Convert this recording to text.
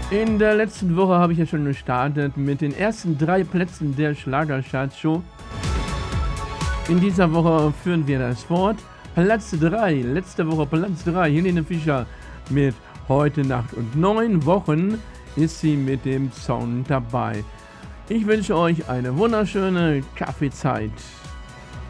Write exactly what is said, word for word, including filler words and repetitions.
In der letzten Woche habe ich ja schon gestartet mit den ersten drei Plätzen der Schlagercharts-Show. In dieser Woche führen wir das fort. Platz drei, letzte Woche Platz drei, Helene Fischer mit Heute Nacht und neun Wochen ist sie mit dem Song dabei. Ich wünsche euch eine wunderschöne Kaffeezeit.